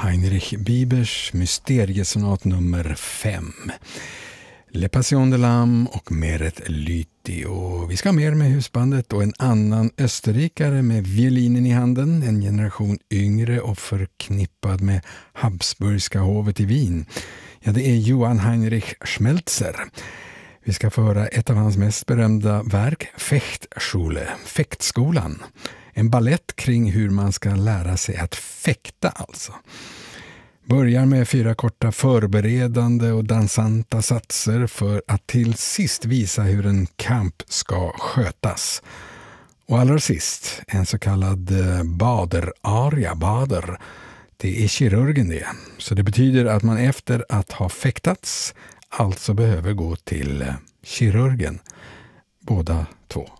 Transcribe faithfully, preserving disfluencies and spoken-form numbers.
Heinrich Biebers mysteriesonat nummer fem. Le Passion de l'âme och Meret Lyti. Och vi ska ha mer med husbandet och en annan österrikare med violinen i handen. En generation yngre och förknippad med Habsburgska hovet i Wien. Ja, det är Johann Heinrich Schmelzer. Vi ska föra ett av hans mest berömda verk, Fechtschule, fäktskolan. En ballett kring hur man ska lära sig att fäkta alltså. Börjar med fyra korta förberedande och dansanta satser för att till sist visa hur en kamp ska skötas. Och allra sist en så kallad bader-aria, bader. Det är kirurgen det. Så det betyder att man efter att ha fäktats alltså behöver gå till kirurgen. Båda två.